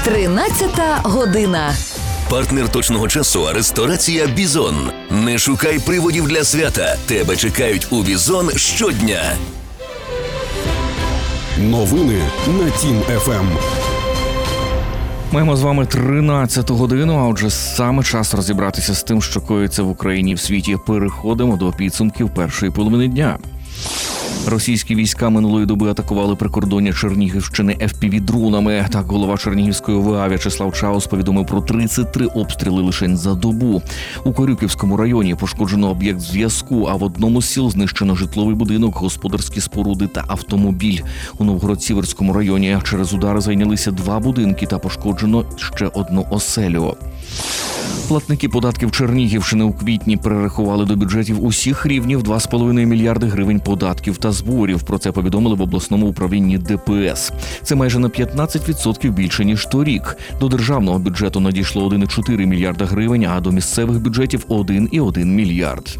13 година. Партнер точного часу – ресторація «Бізон». Не шукай приводів для свята. Тебе чекають у «Бізон» щодня. Новини на Тім ФМ. Маємо з вами 13 годину, а отже, саме час розібратися з тим, що коїться в Україні і в світі. Переходимо до підсумків першої половини дня. Російські війська минулої доби атакували прикордоння Чернігівщини FPV-дронами. Так, голова Чернігівської ОВА В'ячеслав Чаус повідомив про 33 обстріли лише за добу. У Корюківському районі пошкоджено об'єкт зв'язку, а в одному з сіл знищено житловий будинок, господарські споруди та автомобіль. У Новгород-Сіверському районі через удари зайнялися 2 будинки та пошкоджено ще одну оселю. Платники податків Чернігівщини у квітні перерахували до бюджетів усіх рівнів 2,5 мільярди гривень податків та зборів. Про це повідомили в обласному управлінні ДПС. Це майже на 15% більше, ніж торік. До державного бюджету надійшло 1,4 мільярда гривень, а до місцевих бюджетів – 1,1 мільярд.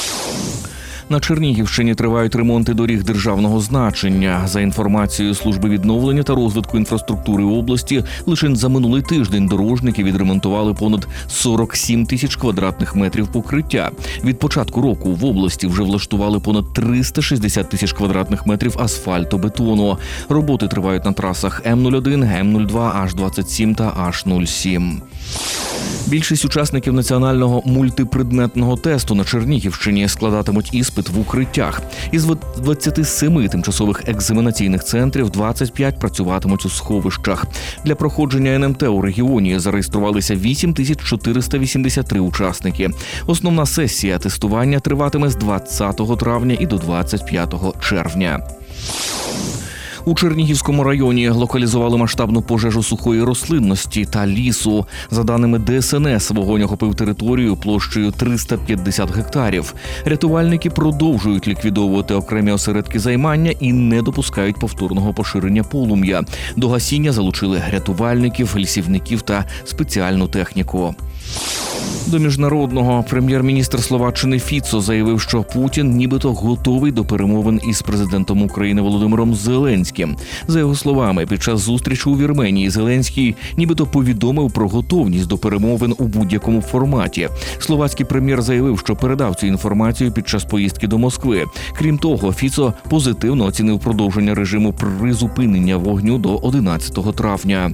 На Чернігівщині тривають ремонти доріг державного значення. За інформацією Служби відновлення та розвитку інфраструктури області, лише за минулий тиждень дорожники відремонтували понад 47 тисяч квадратних метрів покриття. Від початку року в області вже влаштували понад 360 тисяч квадратних метрів асфальтобетону. Роботи тривають на трасах М-01, М-02, H-27 та H-07. Більшість учасників національного мультипредметного тесту на Чернігівщині складатимуть іспит в укриттях. Із 27 тимчасових екзаменаційних центрів 25 працюватимуть у сховищах. Для проходження НМТ у регіоні зареєструвалися 8483 учасники. Основна сесія тестування триватиме з 20 травня і до 25 червня. У Чернігівському районі локалізували масштабну пожежу сухої рослинності та лісу. За даними ДСНС, вогонь охопив територію площею 350 гектарів. Рятувальники продовжують ліквідовувати окремі осередки займання і не допускають повторного поширення полум'я. До гасіння залучили рятувальників, лісівників та спеціальну техніку. До міжнародного прем'єр-міністр Словаччини Фіцо заявив, що Путін нібито готовий до перемовин із президентом України Володимиром Зеленським. За його словами, під час зустрічі у Вірменії Зеленський нібито повідомив про готовність до перемовин у будь-якому форматі. Словацький прем'єр заявив, що передав цю інформацію під час поїздки до Москви. Крім того, Фіцо позитивно оцінив продовження режиму призупинення вогню до 11 травня.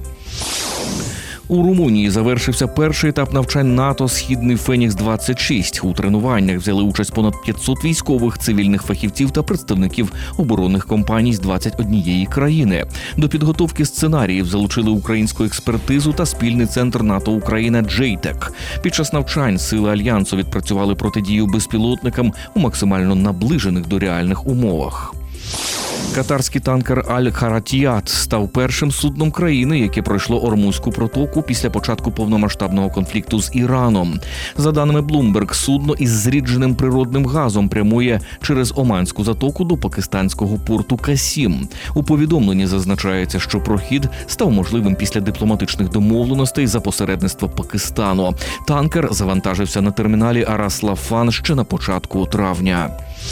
У Румунії завершився перший етап навчань НАТО «Східний Фенікс-26». У тренуваннях взяли участь понад 500 військових, цивільних фахівців та представників оборонних компаній з 21 країни. До підготовки сценаріїв залучили українську експертизу та спільний центр НАТО-Україна «JTEC». Під час навчань сили Альянсу відпрацювали протидію безпілотникам у максимально наближених до реальних умовах. Катарський танкер «Аль-Харатіят» став першим судном країни, яке пройшло Ормузьку протоку після початку повномасштабного конфлікту з Іраном. За даними Bloomberg, судно із зрідженим природним газом прямує через Оманську затоку до пакистанського порту Касім. У повідомленні зазначається, що прохід став можливим після дипломатичних домовленостей за посередництва Пакистану. Танкер завантажився на терміналі Арас-Лафан ще на початку травня.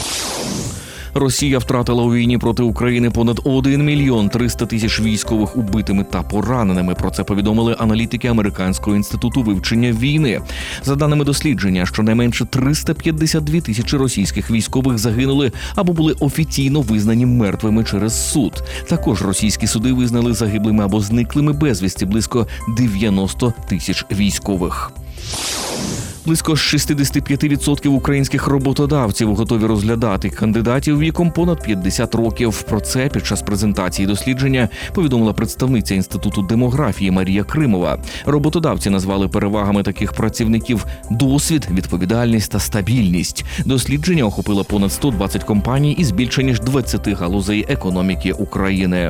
Росія втратила у війні проти України понад 1 мільйон 300 тисяч військових убитими та пораненими. Про це повідомили аналітики Американського інституту вивчення війни. За даними дослідження, щонайменше 352 тисячі російських військових загинули або були офіційно визнані мертвими через суд. Також російські суди визнали загиблими або зниклими безвісті близько 90 тисяч військових. Близько 65% українських роботодавців готові розглядати кандидатів віком понад 50 років. Про це під час презентації дослідження повідомила представниця Інституту демографії Марія Кримова. Роботодавці назвали перевагами таких працівників досвід, відповідальність та стабільність. Дослідження охопило понад 120 компаній із більше ніж 20 галузей економіки України.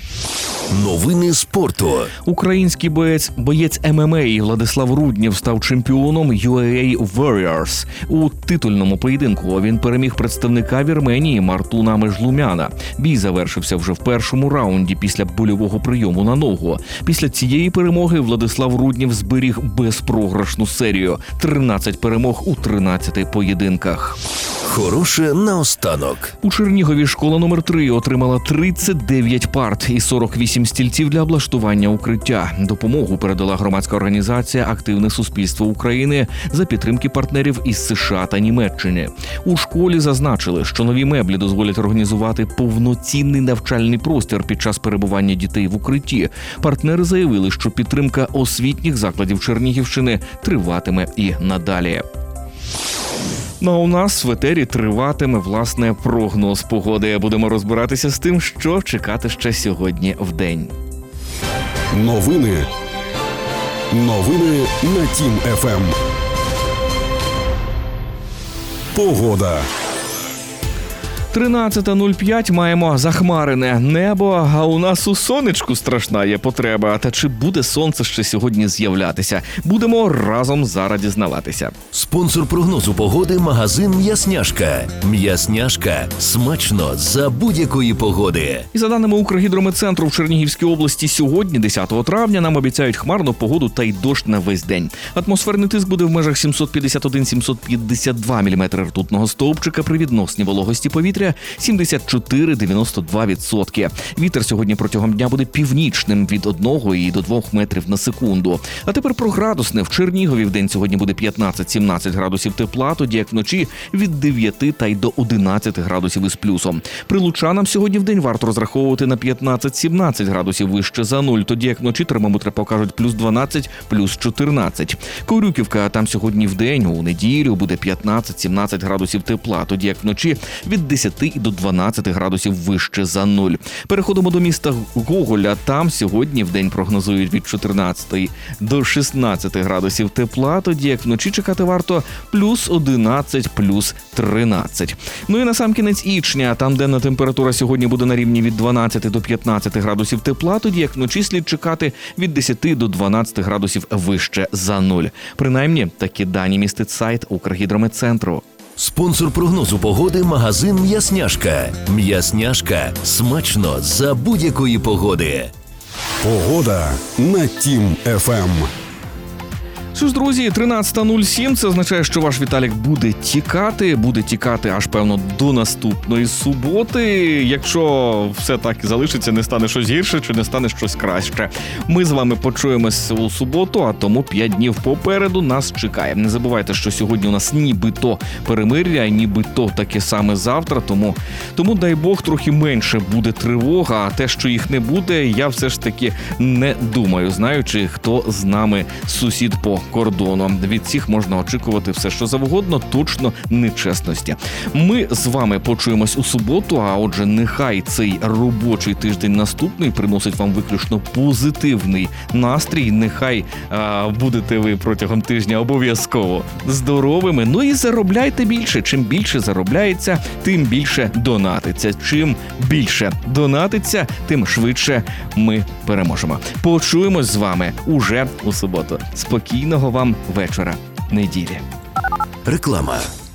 Новини спорту. Український боєць ММА Владислав Руднєв став чемпіоном UAE Warriors. У титульному поєдинку він переміг представника Вірменії Мартуна Межлумяна. Бій завершився вже в першому раунді після больового прийому на ногу. Після цієї перемоги Владислав Руднєв зберіг безпрограшну серію – 13 перемог у 13 поєдинках. Хороше наостанок. У Чернігові школа номер 3 отримала 39 парт із 48 стільців для облаштування укриття. Допомогу передала громадська організація «Активне суспільство України» за підтримки партнерів із США та Німеччини. У школі зазначили, що нові меблі дозволять організувати повноцінний навчальний простір під час перебування дітей в укритті. Партнери заявили, що підтримка освітніх закладів Чернігівщини триватиме і надалі. Ну а у нас в етері триватиме, власне, прогноз погоди. Будемо розбиратися з тим, що чекати ще сьогодні вдень. Новини на Тім ФМ. Погода. 13:05 маємо захмарене небо, а у нас у сонечку страшна є потреба. Та чи буде сонце ще сьогодні з'являтися? Будемо разом зараз дізнаватися. Спонсор прогнозу погоди – магазин «М'ясняшка». «М'ясняшка» – смачно за будь-якої погоди. І за даними Укргідрометцентру, в Чернігівській області сьогодні, 10 травня, нам обіцяють хмарну погоду та й дощ на весь день. Атмосферний тиск буде в межах 751-752 мм ртутного стовпчика при відносній вологості повітря 74-92%. Вітер сьогодні протягом дня буде північним від 1 і до 2 метрів на секунду. А тепер про градусне. В Чернігові в день сьогодні буде 15-17 градусів тепла, тоді як вночі від 9 та й до 11 градусів із плюсом. Прилучанам сьогодні в день варто розраховувати на 15-17 градусів вище за нуль, тоді як вночі термометри покажуть плюс 12, плюс 14. Корюківка, там сьогодні в день, у неділю, буде 15-17 градусів тепла, тоді як вночі від 10 і до 12 градусів вище за нуль. Переходимо до міста Гоголя. Там сьогодні в день прогнозують від 14 до 16 градусів тепла, тоді як вночі чекати варто плюс 11, плюс 13. Ну і насамкінець Ічня. Там денна температура сьогодні буде на рівні від 12 до 15 градусів тепла, тоді як вночі слід чекати від 10 до 12 градусів вище за нуль. Принаймні, такі дані містить сайт Укргідрометцентру. Спонсор прогнозу погоди – магазин «М'ясняшка». «М'ясняшка» – смачно за будь-якої погоди. Погода на Тім ФМ. Що ж, друзі, 13:07, це означає, що ваш Віталік буде тікати аж, певно, до наступної суботи. Якщо все так і залишиться, не стане щось гірше чи не стане щось краще. Ми з вами почуємось у суботу, а тому 5 днів попереду нас чекає. Не забувайте, що сьогодні у нас нібито перемир'я, нібито таке саме завтра, тому дай Бог, трохи менше буде тривога, а те, що їх не буде, я все ж таки не думаю, знаючи, хто з нами сусід по кордону. Від всіх можна очікувати все, що завгодно, точно нечесності. Ми з вами почуємось у суботу, а отже, нехай цей робочий тиждень наступний приносить вам виключно позитивний настрій. Нехай будете ви протягом тижня обов'язково здоровими. Ну і заробляйте більше. Чим більше заробляється, тим більше донатиться. Чим більше донатиться, тим швидше ми переможемо. Почуємось з вами уже у суботу. Спокійного вам вечора неділі. Реклама.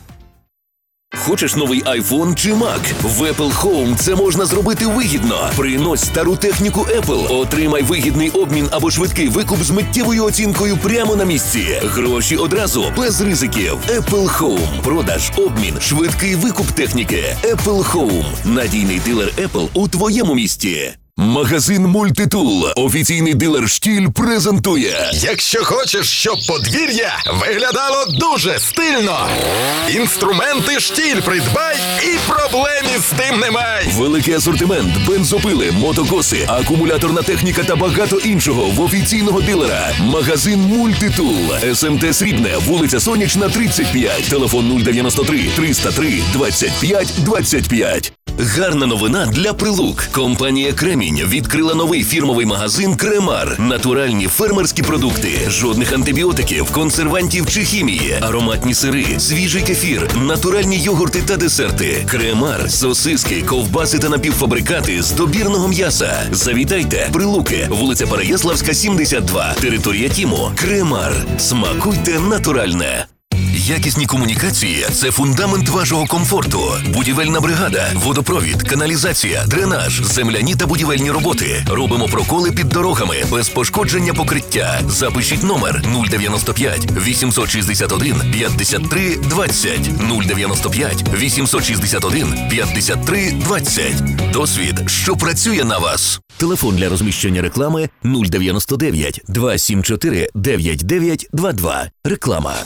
Хочеш новий iPhone чи Mac? В Apple Home це можна зробити вигідно. Принось стару техніку Apple, отримай вигідний обмін або швидкий викуп з миттєвою оцінкою прямо на місці. Гроші одразу, без ризиків. Apple Home. Продаж, обмін, швидкий викуп техніки. Apple Home. Надійний дилер Apple у твоєму місті. Магазин «Мультитул», офіційний дилер «Штіль» презентує. Якщо хочеш, щоб подвір'я виглядало дуже стильно, інструменти «Штіль» придбай і проблем із тим немає. Великий асортимент, бензопили, мотокоси, акумуляторна техніка та багато іншого в офіційного дилера. Магазин «Мультитул». СМТ Срібне, вулиця Сонячна, 35. Телефон 093 303 25 25. Гарна новина для прилук. Компанія «Кремінь» відкрила новий фірмовий магазин «Кремар». Натуральні фермерські продукти, жодних антибіотиків, консервантів чи хімії, ароматні сири, свіжий кефір, натуральні йогурти та десерти. «Кремар» – сосиски, ковбаси та напівфабрикати з добірного м'яса. Завітайте. Прилуки, вулиця Переяславська, 72. Територія Тіму. «Кремар». Смакуйте натуральне. Якісні комунікації – це фундамент вашого комфорту. Будівельна бригада, водопровід, каналізація, дренаж, земляні та будівельні роботи. Робимо проколи під дорогами, без пошкодження покриття. Запишіть номер 095 861 53 20. 095 861 53 20. Досвід, що працює на вас. Телефон для розміщення реклами 099 274 9922. Реклама.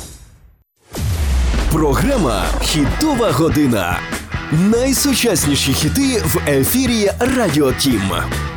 Програма «Хітова година». Найсучасніші хіти в ефірі Радіо Тім.